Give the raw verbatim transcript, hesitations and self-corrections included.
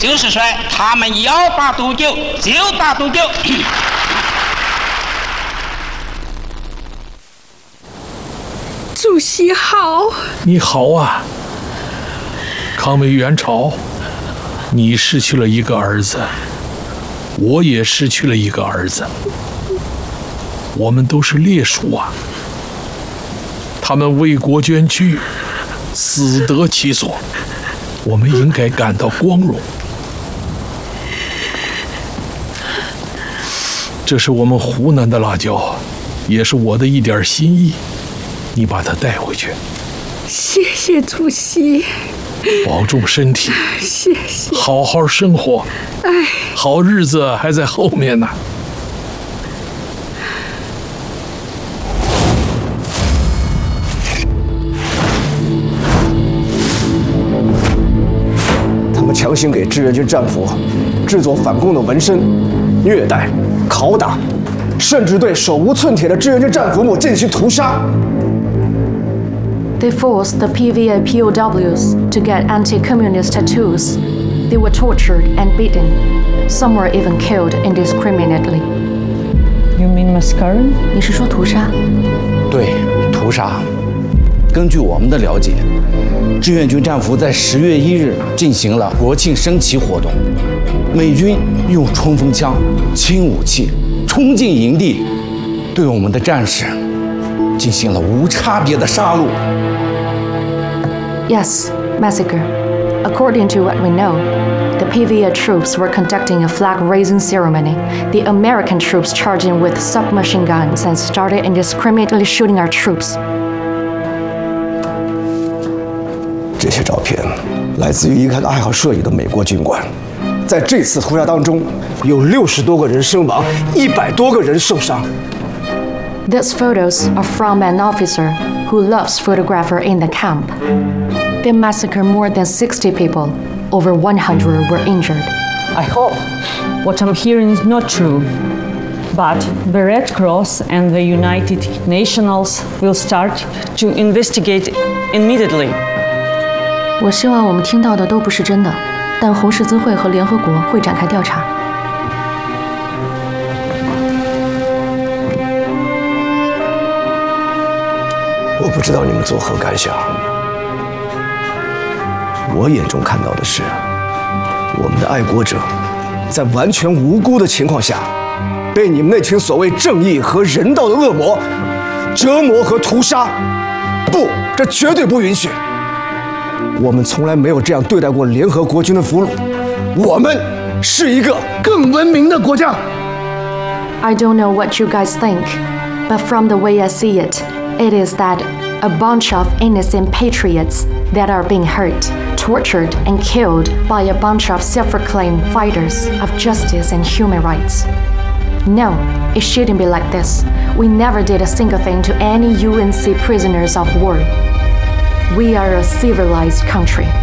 就是说他们要打毒酒就打毒酒。 主席好。 你好啊。抗美援朝，你失去了一个儿子，我也失去了一个儿子，我们都是烈属啊。他们为国捐躯，死得其所，我们应该感到光荣。这是我们湖南的辣椒，也是我的一点心意，你把它带回去。 谢谢主席。 保重身体， 谢谢。 好好生活， 哎， 好日子还在后面呢。 他们强行给志愿军战俘制作反共的纹身，虐待、拷打，甚至对手无寸铁的志愿军战俘们进行屠杀。 They forced the P V A P O Ws to get anti-communist tattoos. They were tortured and beaten. Some were even killed indiscriminately. You mean massacre? 你是说屠杀？ 对，屠杀。根据我们的了解，志愿军战俘在十月一日进行了国庆升旗活动，美军用冲锋枪、轻武器冲进营地，对我们的战士进行了无差别的杀戮。 Yes, massacre. According to what we know, the P V A troops were conducting a flag-raising ceremony. The American troops charged in with submachine guns and started indiscriminately shooting our troops. 这些照片来自于一个爱好摄影的美国军官。在这次屠杀当中，有六十多个人身亡，一百多个人受伤。 These photos are from an officer who loves photographer in the camp. They massacred more than sixty people. Over one hundred were injured. I hope what I'm hearing is not true. But the Red Cross and the United Nations will start to investigate immediately. 我希望我们听到的都不是真的，但红十字会和联合国会展开调查。 我不知道你们作何感想。我眼中看到的是，我们的爱国者在完全无辜的情况下，被你们那群所谓正义和人道的恶魔折磨和屠杀。不，这绝对不允许。我们从来没有这样对待过联合国军的俘虏。我们是一个更文明的国家。 I don't know what you guys think, but from the way I see it, it is that a bunch of innocent patriots that are being hurt, tortured, and killed by a bunch of self-proclaimed fighters of justice and human rights. No, it shouldn't be like this. We never did a single thing to any U N C prisoners of war. We are a civilized country.